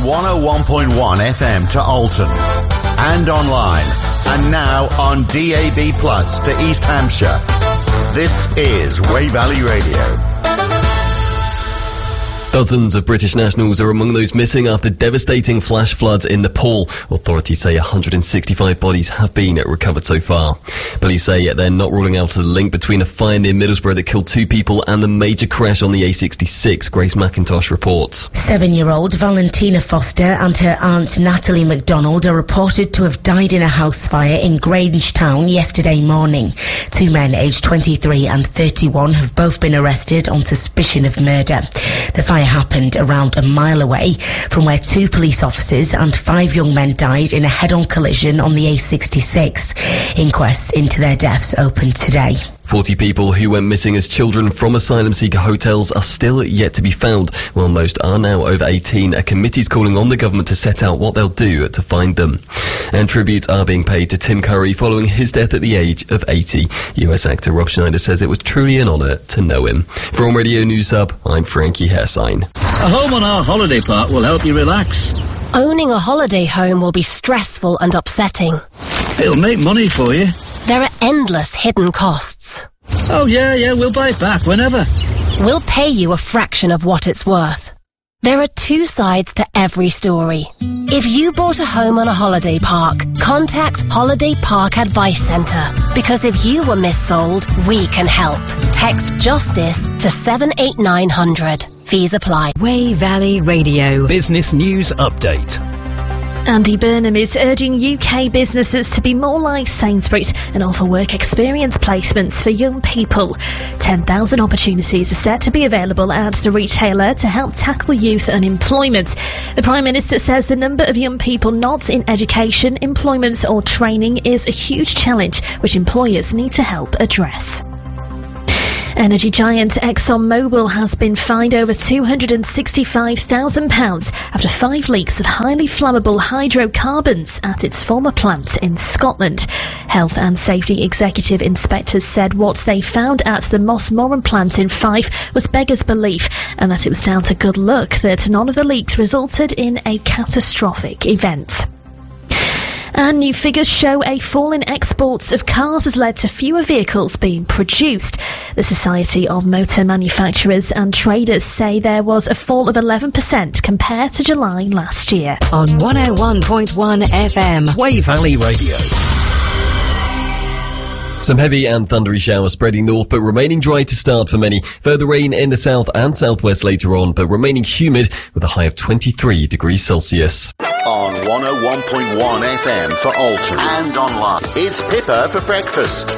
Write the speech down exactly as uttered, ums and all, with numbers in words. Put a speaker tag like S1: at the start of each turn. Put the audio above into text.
S1: one oh one point one F M to Alton and online, and now on D A B Plus to East Hampshire. This is Wey Valley Radio.
S2: Dozens of British nationals are among those missing after devastating flash floods in Nepal. Authorities say one hundred sixty-five bodies have been recovered so far. Police say they're not ruling out the link between a fire near Middlesbrough that killed two people and the major crash on the A sixty-six. Grace McIntosh reports.
S3: Seven-year-old Valentina Foster and her aunt Natalie MacDonald are reported to have died in a house fire in Grangetown yesterday morning. Two men aged twenty-three and thirty-one have both been arrested on suspicion of murder. The fire happened around a mile away from where two police officers and five young men died in a head-on collision on the A sixty-six. Inquests into their deaths opened today.
S2: forty people who went missing as children from asylum seeker hotels are still yet to be found. While most are now over eighteen, a committee's calling on the government to set out what they'll do to find them. And tributes are being paid to Tim Curry following his death at the age of eighty. U S actor Rob Schneider says it was truly an honour to know him. From Radio News Hub, I'm Frankie Hairsign.
S4: A home on our holiday park will help you relax.
S5: Owning a holiday home will be stressful and upsetting.
S4: It'll make money for you.
S5: There are endless hidden costs.
S4: Oh yeah, yeah, we'll buy it back whenever.
S5: We'll pay you a fraction of what it's worth. There are two sides to every story. If you bought a home on a holiday park, contact Holiday Park Advice Centre. Because if you were missold, we can help. Text JUSTICE to seven eight nine hundred. Fees apply.
S6: Wey Valley Radio.
S7: Business News Update.
S8: Andy Burnham is urging U K businesses to be more like Sainsbury's and offer work experience placements for young people. ten thousand opportunities are set to be available at the retailer to help tackle youth unemployment. The Prime Minister says the number of young people not in education, employment or training is a huge challenge which employers need to help address. Energy giant ExxonMobil has been fined over two hundred sixty-five thousand pounds after five leaks of highly flammable hydrocarbons at its former plant in Scotland. Health and Safety Executive Inspectors said what they found at the Mossmoran plant in Fife was beggars belief, and that it was down to good luck that none of the leaks resulted in a catastrophic event. And new figures show a fall in exports of cars has led to fewer vehicles being produced. The Society of Motor Manufacturers and Traders say there was a fall of eleven percent compared to July last year.
S6: On one oh one point one F M.
S7: Wey Valley Radio.
S2: Some heavy and thundery showers spreading north, but remaining dry to start for many. Further rain in the south and southwest later on, but remaining humid with a high of twenty-three degrees Celsius.
S1: On one oh one point one F M for Alton and online, it's Pippa for breakfast.